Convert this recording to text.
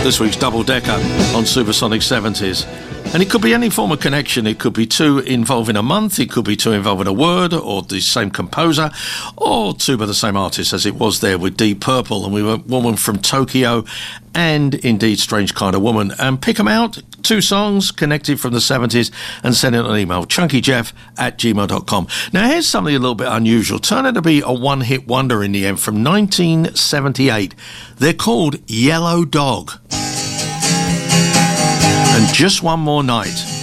this week's Double Decker on Supersonic 70s. And it could be any form of connection. It could be two involving a month, it could be two involving a word, or the same composer, or two by the same artist, as it was there with Deep Purple, and we were Woman from Tokyo, and indeed Strange Kind of Woman. And pick them out, two songs connected from the 70s, and send it an email, chunkyjeff@gmail.com. Now here's something a little bit unusual. Turned out to be a one-hit wonder in the end from 1978. They're called Yellow Dog. And Just One More Night.